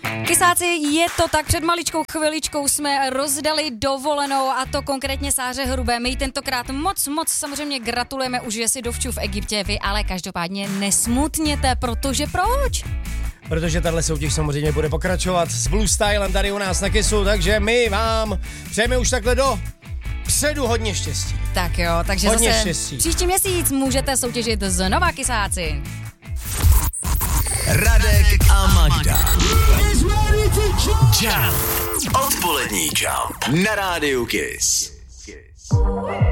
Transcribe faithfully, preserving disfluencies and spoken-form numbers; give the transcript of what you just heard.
Kysáci, je to tak, před maličkou chviličkou jsme rozdali dovolenou a to konkrétně Sáře Hrubé. My jí tentokrát moc, moc samozřejmě gratulujeme, užije si dovču v Egyptě vy, ale každopádně nesmutněte, protože proč? Protože tahle soutěž samozřejmě bude pokračovat s Blue Stylem tady u nás na Kissu, takže my vám přejeme už takhle do předu hodně štěstí. Tak jo, takže hodně zase štěstí. Příští měsíc můžete soutěžit znova, Kysáci. Radek a Magda. Jump. Odpolední Jump na rádiu Kiss.